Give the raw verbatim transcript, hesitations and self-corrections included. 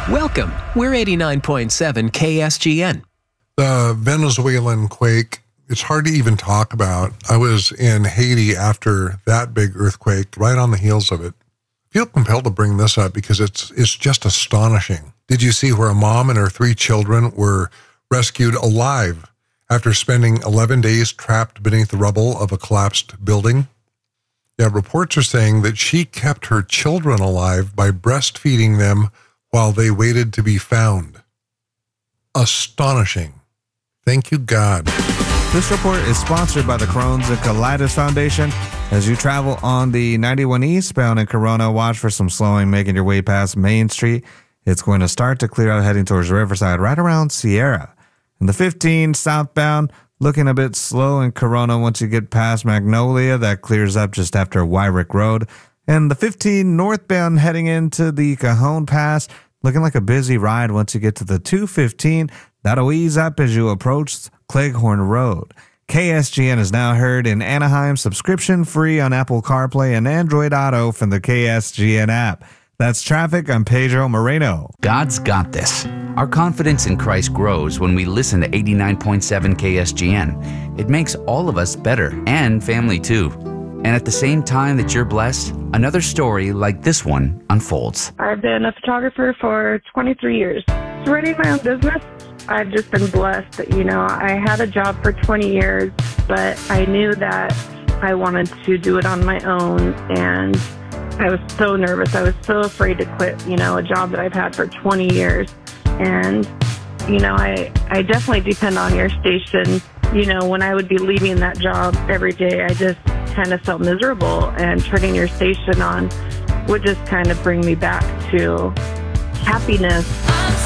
Welcome. We're eighty-nine point seven K S G N. The Venezuelan quake, it's hard to even talk about. I was in Haiti after that big earthquake, right on the heels of it. I feel compelled to bring this up because it's it's just astonishing. Did you see where a mom and her three children were rescued alive after spending eleven days trapped beneath the rubble of a collapsed building? Yeah, reports are saying that she kept her children alive by breastfeeding them while they waited to be found. Astonishing. Thank you, God. This report is sponsored by the Crohn's and Colitis Foundation. As you travel on the ninety-one eastbound in Corona, watch for some slowing making your way past Main Street. It's going to start to clear out heading towards Riverside right around Sierra. And the fifteen southbound, looking a bit slow in Corona once you get past Magnolia. That clears up just after Wyrick Road. And the fifteen northbound heading into the Cajon Pass, looking like a busy ride once you get to the two fifteen. That'll ease up as you approach Cleghorn Road. K S G N is now heard in Anaheim, subscription free on Apple CarPlay and Android Auto from the K S G N app. That's traffic. I'm Pedro Moreno. God's got this. Our confidence in Christ grows when we listen to eighty-nine point seven K S G N. It makes all of us better and family too. And at the same time that you're blessed, another story like this one unfolds. I've been a photographer for twenty-three years. Running my own business, I've just been blessed that, you know, I had a job for twenty years, but I knew that I wanted to do it on my own, and I was so nervous. I was so afraid to quit, you know, a job that I've had for twenty years. And, you know, I, I definitely depend on your station. You know, when I would be leaving that job every day, I just kind of felt miserable, and turning your station on would just kind of bring me back to happiness.